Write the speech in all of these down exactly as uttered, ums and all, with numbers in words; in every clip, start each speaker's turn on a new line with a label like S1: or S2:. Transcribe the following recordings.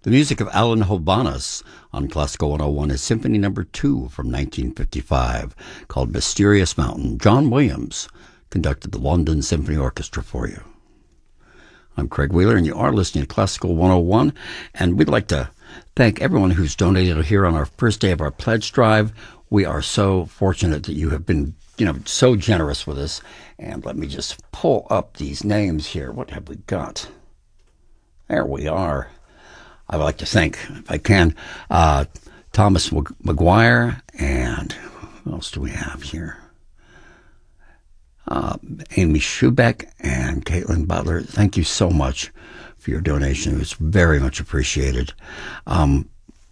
S1: The music of Alan Hovhaness on Classical one oh one is Symphony Number two from nineteen fifty-five, called Mysterious Mountain. John Williams conducted the London Symphony Orchestra for you. I'm Craig Wheeler, and you are listening to Classical one oh one, and we'd like to thank everyone who's donated here on our first day of our pledge drive. We are so fortunate that you have been, you know, so generous with us. And let me just pull up these names here. What have we got? There we are. I would like to thank, if I can, uh, Thomas McGuire, and who else do we have here? Uh, Amy Schubeck and Caitlin Butler. Thank you so much for your donation. It was very much appreciated. Um,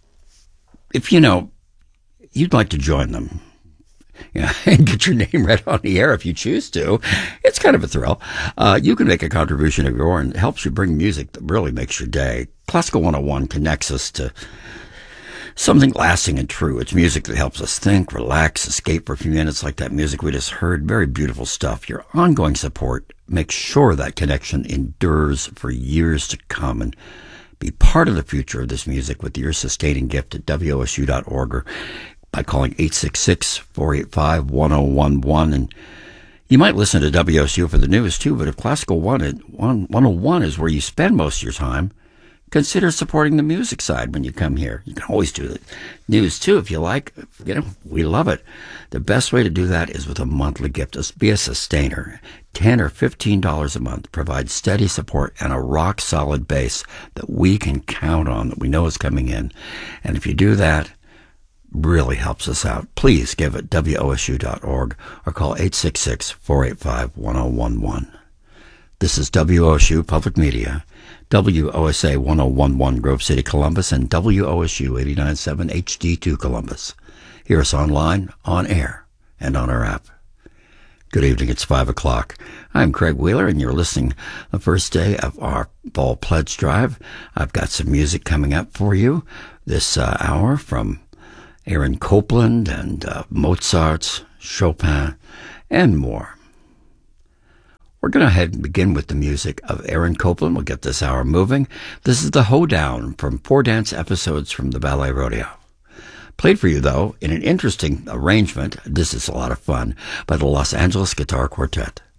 S1: if you know, you'd like to join them, you know, and get your name read on the air if you choose to, it's kind of a thrill. Uh, you can make a contribution of your own. It helps you bring music that really makes your day. Classical one oh one connects us to something lasting and true. It's music that helps us think, relax, escape for a few minutes, like that music we just heard. Very beautiful stuff. Your ongoing support makes sure that connection endures for years to come, and be part of the future of this music with your sustaining gift at W O S U dot org or by calling eight six six, four eight five, one oh one one. And you might listen to W O S U for the news too, but if Classical one oh one is where you spend most of your time, consider supporting the music side when you come here. You can always do the news too if you like. You know, we love it. The best way to do that is with a monthly gift. Just be a sustainer. ten or fifteen dollars a month provides steady support and a rock solid base that we can count on, that we know is coming in. And if you do that, really helps us out. Please give at W O S U dot org or call eight six six, four eight five, one oh one one. This is W O S U Public Media, W O S A one oh one one Grove City, Columbus, and W O S U eighty-nine point seven H D two Columbus. Hear us online, on air, and on our app. Good evening, it's five o'clock. I'm Craig Wheeler, and you're listening the first day of our Fall Pledge Drive. I've got some music coming up for you this uh, hour from Aaron Copland and uh, Mozart, Chopin, and more. We're going to head and begin with the music of Aaron Copland. We'll get this hour moving. This is the Hoedown from four dance episodes from the Ballet Rodeo. Played for you, though, in an interesting arrangement, this is a lot of fun, by the Los Angeles Guitar Quartet.